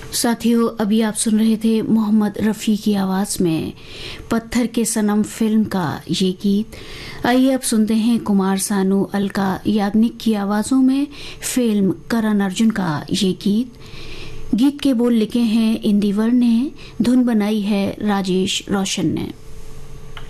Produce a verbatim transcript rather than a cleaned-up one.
साथियों, अभी आप सुन रहे थे मोहम्मद रफ़ी की आवाज़ में पत्थर के सनम फिल्म का ये गीत। आइए अब सुनते हैं कुमार सानू, अलका याग्निक की आवाज़ों में फिल्म करण अर्जुन का ये गीत। गीत के बोल लिखे हैं इंदिवर ने, धुन बनाई है राजेश रोशन ने।